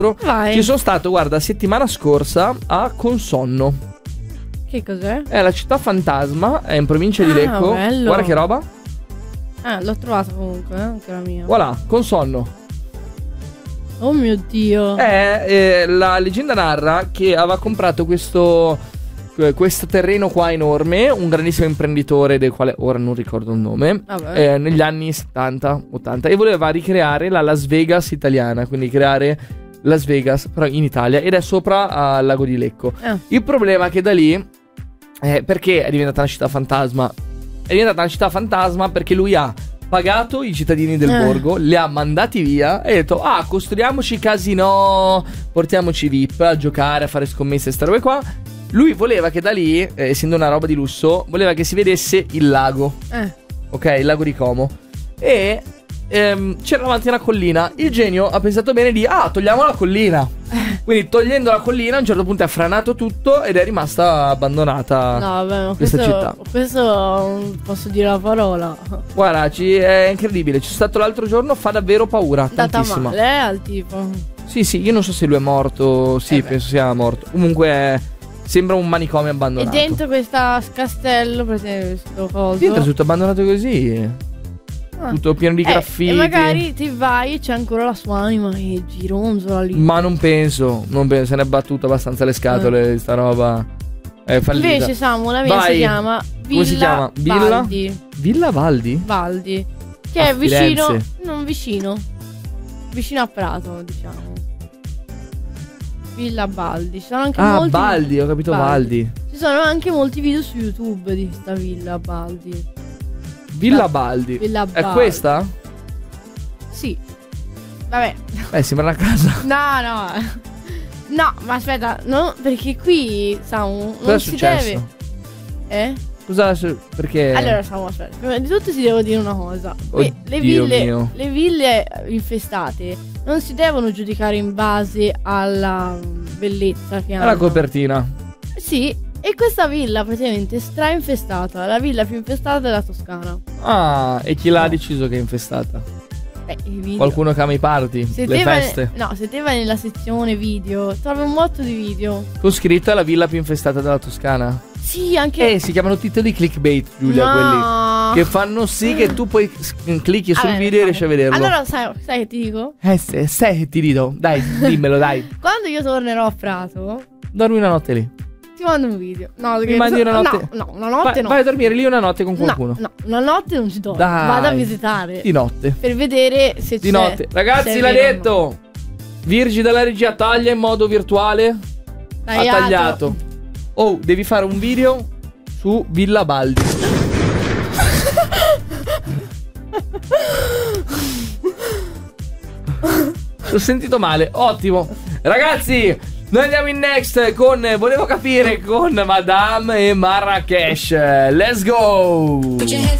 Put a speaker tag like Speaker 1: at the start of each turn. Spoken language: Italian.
Speaker 1: Vai.
Speaker 2: Ci sono stato, guarda, settimana scorsa a Consonno.
Speaker 1: Che cos'è?
Speaker 2: È la città fantasma, è in provincia di Lecco.
Speaker 1: Bello.
Speaker 2: Guarda che roba.
Speaker 1: L'ho trovato comunque, anche la mia.
Speaker 2: Voilà, Consonno.
Speaker 1: Oh mio Dio.
Speaker 2: La leggenda narra che aveva comprato questo terreno qua enorme, un grandissimo imprenditore del quale ora non ricordo il nome, negli anni 70-80, e voleva ricreare la Las Vegas italiana, quindi creare Las Vegas però in Italia, ed è sopra al lago di Lecco. Il problema è che da lì, perché è diventata una città fantasma? È diventata una città fantasma perché lui ha pagato i cittadini del borgo, li ha mandati via e ha detto: costruiamoci casino, portiamoci VIP a giocare, a fare scommesse e ste robe qua. Lui voleva che da lì, essendo una roba di lusso, voleva che si vedesse il lago. Ok, il lago di Como. E c'era davanti una collina. Il genio ha pensato bene di togliamo la collina. Quindi togliendo la collina a un certo punto è franato tutto ed è rimasta abbandonata.
Speaker 1: No, vabbè,
Speaker 2: questa città.
Speaker 1: Questo posso dire la parola.
Speaker 2: Guarda, è incredibile. Ci sono stato l'altro giorno, fa davvero paura. Tantissimo.
Speaker 1: Male, al tipo.
Speaker 2: Sì, io non so se lui è morto. Sì, penso sia morto. Comunque sembra un manicomio abbandonato.
Speaker 1: E dentro questo castello, questo coso.
Speaker 2: Dentro è tutto abbandonato così. Tutto pieno di graffiti.
Speaker 1: E magari ti vai e c'è ancora la sua anima e gironzola lì.
Speaker 2: Ma non penso, se ne è battuto abbastanza le scatole sta roba. È fallita.
Speaker 1: Invece Samu, la mia si chiama Villa Valdi.
Speaker 2: Villa Valdi?
Speaker 1: Valdi. Che è vicino, non vicino a Prato, diciamo. Villa Baldi. Ci sono anche molti
Speaker 2: Baldi, ho capito Valdi.
Speaker 1: Ci sono anche molti video su YouTube di sta Villa Baldi.
Speaker 2: Villa Baldi. È questa?
Speaker 1: Sì. Vabbè.
Speaker 2: Sembra una casa.
Speaker 1: No, ma aspetta, no, perché qui Samu non si deve.
Speaker 2: Perché?
Speaker 1: Allora Samu, aspetta. Prima di tutto ti devo dire una cosa. Le ville infestate non si devono giudicare in base alla bellezza che hanno.
Speaker 2: Alla copertina.
Speaker 1: Sì. E questa villa praticamente è strainfestata. La villa più infestata della Toscana.
Speaker 2: E chi l'ha deciso che è infestata? Qualcuno che ama i party, le feste.
Speaker 1: Se te vai nella sezione video trovi un botto di video
Speaker 2: con scritto è la villa più infestata della Toscana.
Speaker 1: Sì, anche.
Speaker 2: Si chiamano titoli clickbait, Giulia, quelli che fanno sì che tu poi clicchi sul video e riesci a vederlo.
Speaker 1: Allora sai che ti dico?
Speaker 2: Sai che ti dico. Dai, dimmelo, dai.
Speaker 1: Quando io tornerò a Prato,
Speaker 2: dormi una notte lì.
Speaker 1: ti mando un video.
Speaker 2: Mi mandi una notte?
Speaker 1: No, una notte no.
Speaker 2: Vai a dormire lì una notte con qualcuno.
Speaker 1: No, una notte non ci dormo. Vado a visitare.
Speaker 2: Di notte.
Speaker 1: Per vedere se c'è.
Speaker 2: Di notte. Ragazzi, l'ha detto. Virgi dalla regia taglia in modo virtuale. Ha tagliato. Devi fare un video su Villa Baldi. Ho sentito male. Ottimo. Ragazzi, noi andiamo in next con Volevo capire con Madame e Marrakesh. Let's go.